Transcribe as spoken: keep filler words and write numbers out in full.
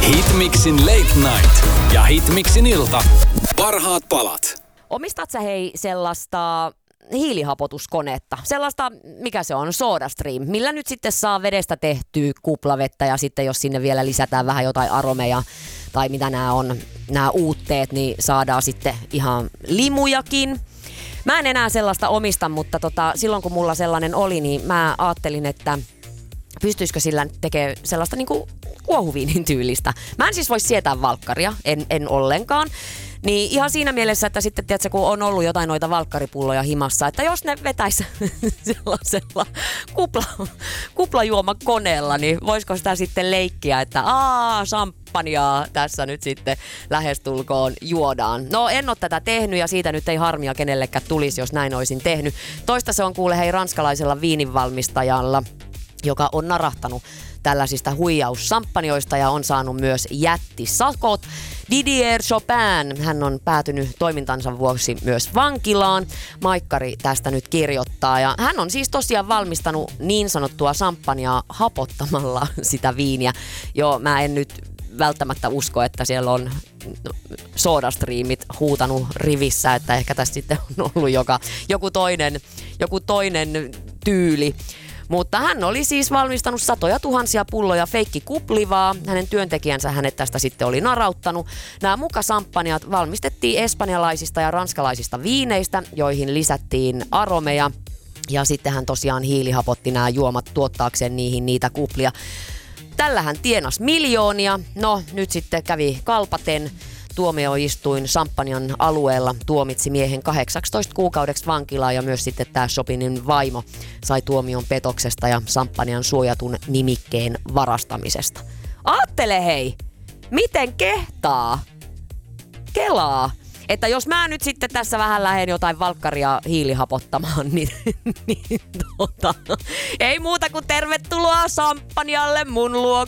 Hitmixin Late Night ja Hitmixin ilta. Parhaat palat. Omistat sä hei sellaista hiilihapotuskonetta, sellaista, mikä se on, SodaStream, millä nyt sitten saa vedestä tehtyä kuplavettä ja sitten jos sinne vielä lisätään vähän jotain aromeja tai mitä nämä on, nämä uutteet, niin saadaan sitten ihan limujakin. Mä en enää sellaista omista, mutta tota, silloin kun mulla sellainen oli, niin mä ajattelin, että pystyisikö sillä tekemään sellaista niinku kuohuviinin tyylistä. Mä en siis voi sietää valkkaria, en, en ollenkaan. Niin ihan siinä mielessä, että sitten tiedätkö, kun on ollut jotain noita valkkaripulloja himassa, että jos ne vetäisi sellaisella kupla, kuplajuomakoneella, niin voisiko sitä sitten leikkiä, että aah, champagnea tässä nyt sitten lähestulkoon juodaan. No en ole tätä tehnyt ja siitä nyt ei harmia kenellekään tulisi, jos näin olisin tehnyt. Toista se on kuule hei ranskalaisella viininvalmistajalla, joka on narahtanut tällaisista huijaussamppanjoista ja on saanut myös jättisakot. Didier Chopin, hän on päätynyt toimintansa vuoksi myös vankilaan. Maikkari tästä nyt kirjoittaa ja hän on siis tosiaan valmistanut niin sanottua champagnea hapottamalla sitä viiniä. Joo, mä en nyt välttämättä usko, että siellä on SodaStreamit huutanut rivissä, että ehkä tässä sitten on ollut joka, joku, toinen, joku toinen tyyli. Mutta hän oli siis valmistanut satoja tuhansia pulloja feikkikuplivaa. Hänen työntekijänsä hänet tästä sitten oli narauttanut. Nämä mukasamppanjat valmistettiin espanjalaisista ja ranskalaisista viineistä, joihin lisättiin aromeja. Ja sitten hän tosiaan hiilihapotti nämä juomat tuottaakseen niihin niitä kuplia. Tällä hän tienasi miljoonia. No nyt sitten kävi kalpaten. Tuomioistuin Champagnen alueella tuomitsi miehen kahdeksantoista kuukaudeksi vankilaa ja myös sitten tämä Chopinin vaimo sai tuomion petoksesta ja Champagnen suojatun nimikkeen varastamisesta. Aattele hei, miten kehtaa? Kelaa. Että jos mä nyt sitten tässä vähän lähden jotain valkkaria hiilihapottamaan, niin, niin tota, ei muuta kuin tervetuloa Champagnalle mun luo